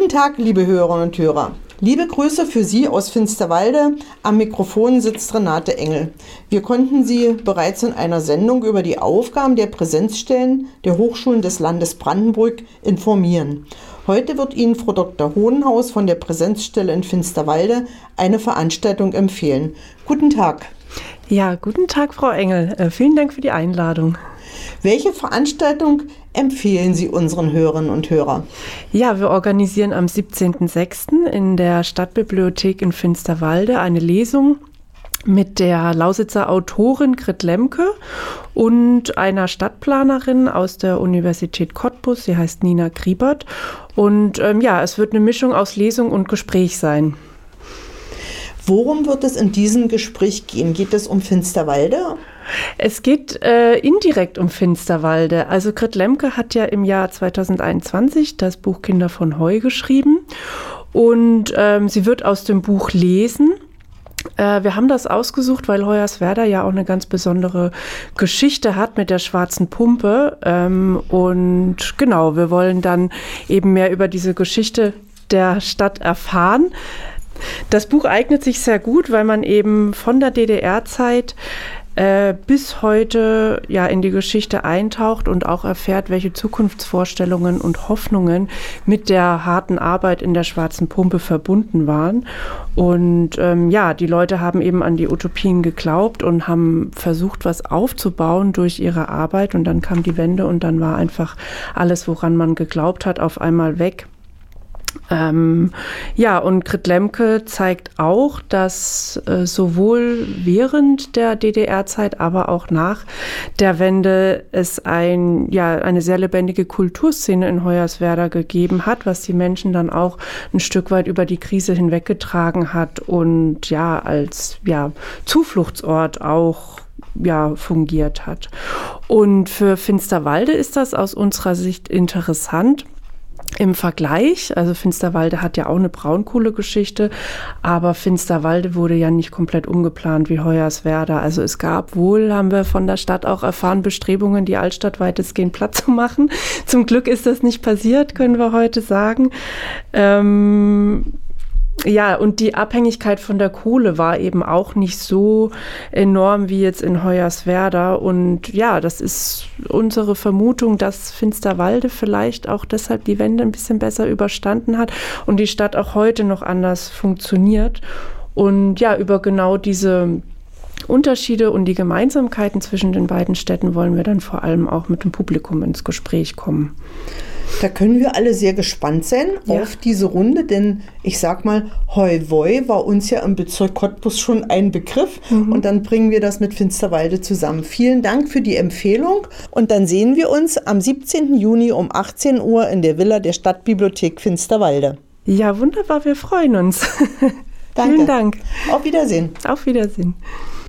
Tag, liebe Hörerinnen und Hörer. Liebe Grüße für Sie aus Finsterwalde. Am Mikrofon sitzt Renate Engel. Wir konnten Sie bereits in einer Sendung über die Aufgaben der Präsenzstellen der Hochschulen des Landes Brandenburg informieren. Heute wird Ihnen Frau Dr. Hohenhaus von der Präsenzstelle in Finsterwalde eine Veranstaltung empfehlen. Guten Tag. Ja, guten Tag, Frau Engel. Vielen Dank für die Einladung. Welche Veranstaltung empfehlen Sie unseren Hörerinnen und Hörern? Ja, wir organisieren am 17.06. in der Stadtbibliothek in Finsterwalde eine Lesung mit der Lausitzer Autorin Grit Lemke und einer Stadtplanerin aus der Universität Cottbus. Sie heißt Nina Griebert. Und es wird eine Mischung aus Lesung und Gespräch sein. Worum wird es in diesem Gespräch gehen? Geht es um Finsterwalde? Es geht indirekt um Finsterwalde. Also Grit Lemke hat ja im Jahr 2021 das Buch Kinder von Heu geschrieben und sie wird aus dem Buch lesen. Wir haben das ausgesucht, weil Hoyerswerda ja auch eine ganz besondere Geschichte hat mit der Schwarzen Pumpe. Und genau, wir wollen dann eben mehr über diese Geschichte der Stadt erfahren. Das Buch eignet sich sehr gut, weil man eben von der DDR-Zeit bis heute ja in die Geschichte eintaucht und auch erfährt, welche Zukunftsvorstellungen und Hoffnungen mit der harten Arbeit in der Schwarzen Pumpe verbunden waren. Und die Leute haben eben an die Utopien geglaubt und haben versucht, was aufzubauen durch ihre Arbeit. Und dann kam die Wende und dann war einfach alles, woran man geglaubt hat, auf einmal weg. Und Grit Lemke zeigt auch, dass sowohl während der DDR-Zeit, aber auch nach der Wende es eine sehr lebendige Kulturszene in Hoyerswerda gegeben hat, was die Menschen dann auch ein Stück weit über die Krise hinweggetragen hat und als Zufluchtsort auch fungiert hat. Und für Finsterwalde ist das aus unserer Sicht interessant. Im Vergleich, also Finsterwalde hat ja auch eine Braunkohlegeschichte, aber Finsterwalde wurde ja nicht komplett umgeplant wie Hoyerswerda. Also es gab wohl, haben wir von der Stadt auch erfahren, Bestrebungen, die Altstadt weitestgehend platt zu machen. Zum Glück ist das nicht passiert, können wir heute sagen. Und die Abhängigkeit von der Kohle war eben auch nicht so enorm wie jetzt in Hoyerswerda. Und das ist unsere Vermutung, dass Finsterwalde vielleicht auch deshalb die Wende ein bisschen besser überstanden hat und die Stadt auch heute noch anders funktioniert. Und über genau diese Unterschiede und die Gemeinsamkeiten zwischen den beiden Städten wollen wir dann vor allem auch mit dem Publikum ins Gespräch kommen. Da können wir alle sehr gespannt sein auf diese Runde, denn ich sag mal, Heu-Voi war uns ja im Bezirk Cottbus schon ein Begriff und dann bringen wir das mit Finsterwalde zusammen. Vielen Dank für die Empfehlung und dann sehen wir uns am 17. Juni um 18 Uhr in der Villa der Stadtbibliothek Finsterwalde. Ja, wunderbar, wir freuen uns. Danke. Vielen Dank. Auf Wiedersehen. Auf Wiedersehen.